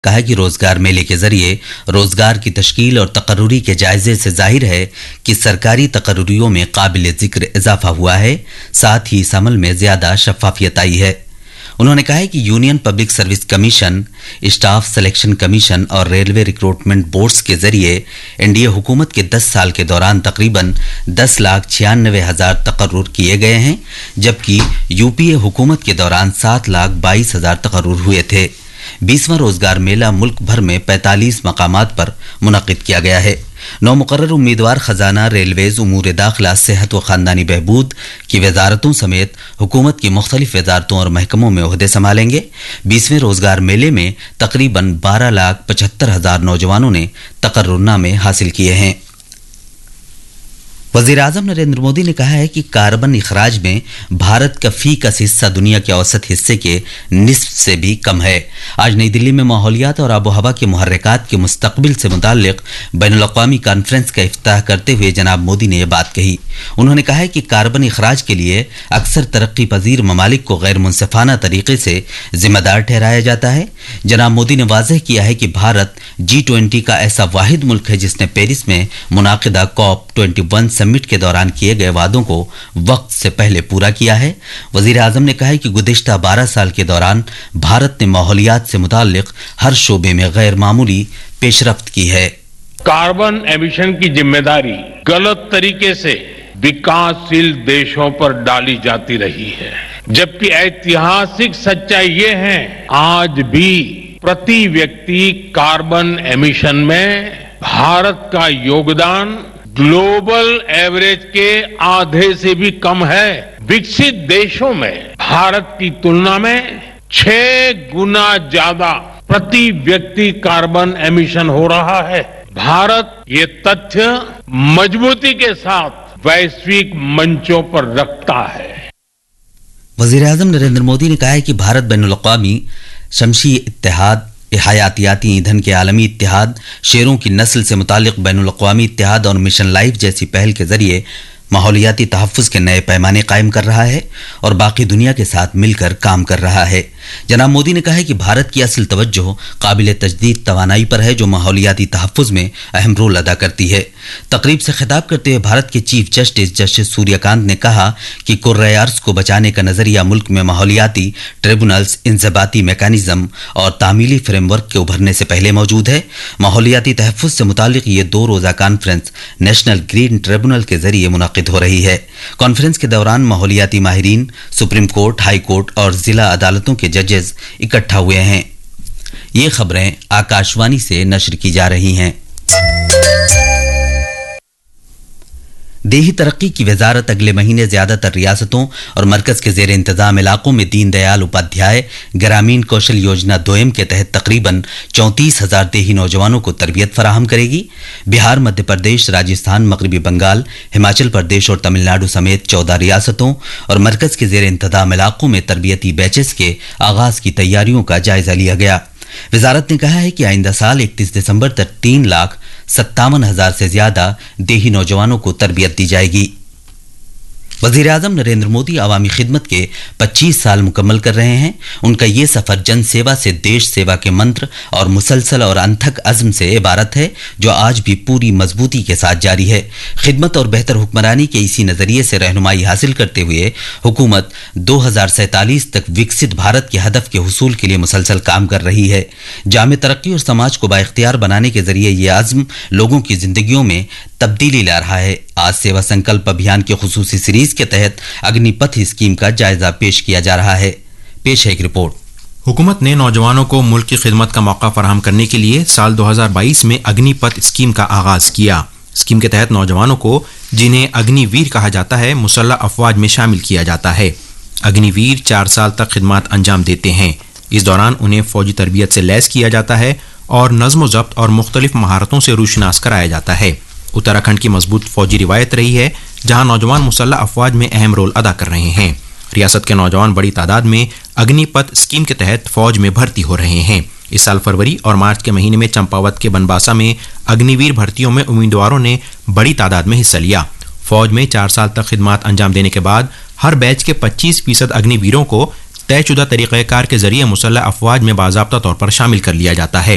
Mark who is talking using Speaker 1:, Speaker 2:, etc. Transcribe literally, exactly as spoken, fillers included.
Speaker 1: कहा कि रोजगार मेले के जरिए रोजगार की तश्कील और तकर्रुरी के जायजे से जाहिर है कि सरकारी तकर्रुरियों में काबिल जिक्र इजाफा हुआ है, साथ ही इस अमल में ज्यादा शफाफियत आई है। उन्होंने कहा है कि union public service commission, staff selection commission और रेलवे रिक्रूटमेंट बोर्ड्स के जरिए एनडीए हुकूमत के दस साल के दौरान तकरीबन दस लाख छियानवे हजार तकर्रुर किए गए हैं, जबकि यूपीए हुकूमत के दौरान सात लाख बाईस हजार तकर्रुर हुए थे। बीसवां रोजगार मेला मुल्क भर में पैंतालीस मकामात पर मुनक्किद किया गया है। नौ मुकर्रर उम्मीदवार खजाना, रेलवेज, उमूर दाखिला, सेहत व खानदानी बहबूद की वजारतों समेत हुकूमत की मुख्तलिफ वजारतों और महकमों में ओहदे संभालेंगे। बीसवें रोजगार मेले में तकरीबन बारह लाख पचहत्तर हजार नौजवानों ने तकर्रुरनामे हासिल किए हैं। वजीर आजम नरेंद्र मोदी ने कहा है कि कार्बन इखराज में भारत का फीसद हिस्सा दुनिया के औसत हिस्से के निस्फ से भी कम है। आज नई दिल्ली में माहौलियात और आबो हवा के मुहर्रिकात के मुस्तकबिल से मुताल्लिक बैनुल-अक़वामी कॉन्फ्रेंस का इफ्तिताह करते हुए जनाब मोदी ने यह बात कही। उन्होंने कहा है कि कार्बन इखराज के लिए अक्सर तरक्की पजीर ममालिक को गैर मुनसिफाना तरीके से जिम्मेदार ठहराया जाता है। जनाब मोदी ने वाज़ेह किया है कि भारत जी ट्वेंटी का ऐसा वाहिद मुल्क है जिसने पेरिस में मुनाकिदा कॉप ट्वेंटी वन समिट के दौरान किए गए वादों को वक्त से पहले पूरा किया है। वजीर आजम ने कहा है कि गुज़िश्ता बारह साल के दौरान भारत ने माहौलियात से मुताल्लिक हर शोबे में गैर मामूली पेशरफ्त की है।
Speaker 2: कार्बन एमिशन की जिम्मेदारी गलत तरीके से विकासशील देशों पर डाली जाती रही है, जबकि ऐतिहासिक सच्चाई ये है आज भी प्रति व्यक्ति कार्बन एमिशन में भारत का योगदान ग्लोबल एवरेज के आधे से भी कम है। विकसित देशों में भारत की तुलना में छह गुना ज्यादा प्रति व्यक्ति कार्बन एमिशन हो रहा है। भारत ये तथ्य मजबूती के साथ वैश्विक मंचों पर रखता है।
Speaker 1: वजीर आजम नरेंद्र मोदी ने कहा है कि भारत बैनुल-अक़वामी शमसी इत्तेहाद, हयातियाती ईंधन के आलमी इत्तेहाद, शेरों की नस्ल से मुतालिक बैनुल-अक़वामी इत्तेहाद और मिशन लाइफ जैसी पहल के जरिए माहौलियाती तहफ़्फ़ुज़ के नए पैमाने कायम कर रहा है और बाकी दुनिया के साथ मिलकर काम कर रहा है। जनाब मोदी ने कहा है कि भारत की असल तवज्जो काबिल तजदीद तवानाई पर है, जो माहौलियाती तहफ़्फ़ुज़ में अहम रोल अदा करती है। तकरीब से खिताब करते हुए भारत के चीफ जस्टिस जस्टिस सूर्यकांत ने कहा कि कुर्रे अर्ज़ को बचाने का नजरिया मुल्क में माहौलियाती ट्रिब्यूनल्स, इंज़बाती मैकेनिज्म और तामीली फ्रेमवर्क के उभरने से पहले मौजूद है। माहौलियाती तहफ़्फ़ुज़ से मुतालिक ये दो रोज़ा कॉन्फ्रेंस नेशनल ग्रीन ट्रिब्यूनल के जरिए मुनक़्क़िद हो रही है। कॉन्फ्रेंस के दौरान माहौलियाती माहिरीन, सुप्रीम कोर्ट, हाई कोर्ट और जिला अदालतों के जजेस इकट्ठा हुए हैं। ये खबरें आकाशवाणी से नश्र की जा रही हैं। देही तरक्की की वजारत अगले महीने ज्यादातर रियासतों और मरकज के जेर इंतजाम इलाकों में दीनदयाल उपाध्याय ग्रामीण कौशल योजना दोयम के तहत तकरीबन चौंतीस हजार देही नौजवानों को तरबियत फराहम करेगी। बिहार, मध्य प्रदेश, राजस्थान, मगरबी बंगाल, हिमाचल प्रदेश और तमिलनाडु समेत चौदह रियासतों और मरकज के जेर इंतजाम इलाकों में तरबियती बैचेस के आगाज की तैयारियों का जायजा लिया गया। वजारत ने कहा है कि आइंदा साल इकतीस दिसंबर तक तीन लाख सत्तावन हजार से ज्यादा देही नौजवानों को तरबियत दी जाएगी। वजीर आजम नरेंद्र मोदी आवामी खिदमत के पच्चीस साल मुकम्मल कर रहे हैं। उनका ये सफर जन सेवा से देश सेवा के मंत्र और मुसलसल और अनथक अज़्म से इबारत है, जो आज भी पूरी मजबूती के साथ जारी है। खिदमत और बेहतर हुक्मरानी के इसी नजरिए से रहनुमाई हासिल करते हुए हुकूमत दो हजार सैंतालीस तक विकसित भारत के हदफ के हुसूल के लिए मुसलसल काम कर रही है। जामे तरक्की और समाज को बाइख्तियार बनाने के जरिए ये आज़्म लोगों की जिंदगियों में तब्दीली ला रहा है। आज सेवा संकल्प अभियान के खुसूसी सीरीज के तहत अग्निपथ स्कीम का जायजा पेश किया जा रहा है। पेश है एक रिपोर्ट।
Speaker 3: हुकूमत ने नौजवानों को मुल्क की खिदमत का मौका फराहम करने के लिए साल दो हजार बाईस में अग्निपथ स्कीम का आगाज किया। स्कीम के तहत नौजवानों को, जिन्हें अग्निवीर कहा जाता है, मुसल्लह अफवाज में शामिल किया जाता है। अग्निवीर चार साल तक खिदमत अंजाम देते हैं। इस दौरान उन्हें फौजी तरबियत से लैस किया जाता है और नज़्म ज़ब्त और मुख्तलिफ महारतों से रूशनास कराया जाता है। उत्तराखंड की मजबूत फौजी रिवायत रही है, जहां नौजवान मुसल्लह अफवाज में अहम रोल अदा कर रहे हैं। रियासत के नौजवान बड़ी तादाद में अग्निपथ स्कीम के तहत फौज में भर्ती हो रहे हैं। इस साल फरवरी और मार्च के महीने में चंपावत के बनबासा में अग्निवीर भर्तियों में उम्मीदवारों ने बड़ी तादाद में हिस्सा लिया। फौज में चार साल तक खिदमत अंजाम देने के बाद हर बैच के पच्चीस फीसद अग्निवीरों को तयशुदा तरीक़ेकार के जरिए मुसल्लह अफवाज में बाज़ाब्ता तौर पर शामिल कर लिया जाता है।